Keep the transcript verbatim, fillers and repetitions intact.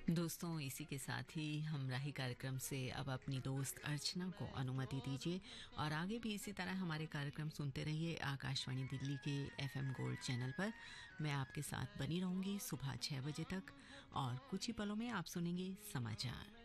दोस्तों, इसी के साथ ही हमराही कार्यक्रम से अब अपनी दोस्त अर्चना को अनुमति दीजिए और आगे भी इसी तरह हमारे कार्यक्रम सुनते रहिए आकाशवाणी दिल्ली के एफएम गोल्ड चैनल पर। मैं आपके साथ बनी रहूंगी सुबह छह बजे तक और कुछ ही पलों में आप सुनेंगे समाचार।